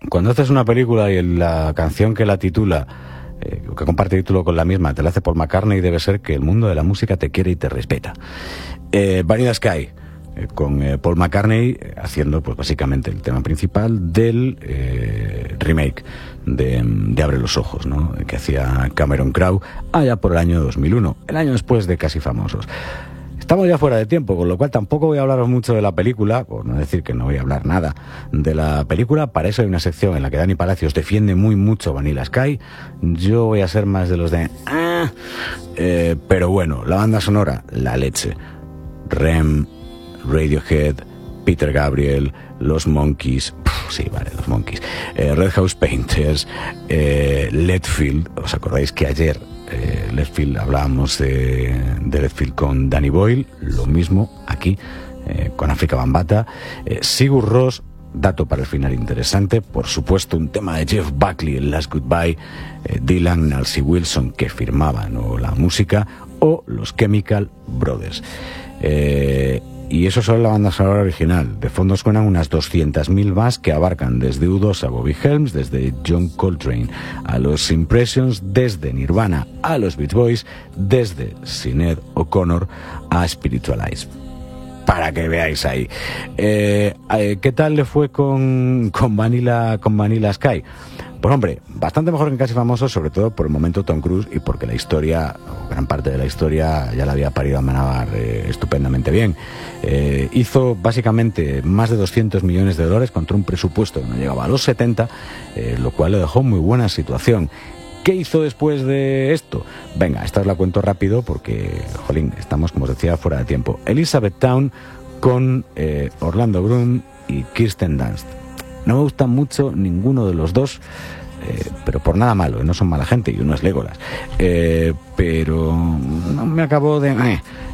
cuando haces una película y la canción que la titula, que comparte título con la misma, te la hace Paul McCartney, debe ser que el mundo de la música te quiere y te respeta. Vanilla Sky, con Paul McCartney haciendo pues básicamente el tema principal del remake de Abre los ojos, ¿no?, que hacía Cameron Crowe allá por el año 2001, el año después de Casi Famosos. Estamos ya fuera de tiempo, con lo cual tampoco voy a hablaros mucho de la película, por no decir que no voy a hablar nada de la película. Para eso hay una sección en la que Dani Palacios defiende muy mucho Vanilla Sky. Yo voy a ser más de los de... pero bueno, la banda sonora, la leche. Rem, Radiohead, Peter Gabriel, Los Monkees, los Monkees, Red House Painters, Leadfield. ¿Os acordáis que ayer Leadfield hablábamos de Leadfield con Danny Boyle? Lo mismo aquí con África Bambaataa. Sigur Rós, dato para el final interesante, por supuesto un tema de Jeff Buckley, el Last Goodbye, Dylan, Nancy Wilson, que firmaban la música, o los Chemical Brothers. Y eso solo la banda sonora original. De fondo suenan unas 200.000 más que abarcan desde U2 a Bobby Helms, desde John Coltrane a los Impressions, desde Nirvana a los Beach Boys, desde Sinéad O'Connor a Spiritualize. Para que veáis ahí. ¿Qué tal le fue con Vanilla Sky? Pues hombre, bastante mejor que en Casi Famosos, sobre todo por el momento Tom Cruise y porque la historia, o gran parte de la historia, ya la había parido a Amenábar estupendamente bien. Hizo básicamente más de 200 millones de dólares contra un presupuesto que no llegaba a los 70, lo cual le dejó muy buena situación. ¿Qué hizo después de esto? Venga, esta os la cuento rápido porque, jolín, estamos, como os decía, fuera de tiempo. Elizabethtown con Orlando Bloom y Kirsten Dunst. No me gustan mucho ninguno de los dos, pero por nada malo, no son mala gente y uno es Legolas. Pero no me acabó de...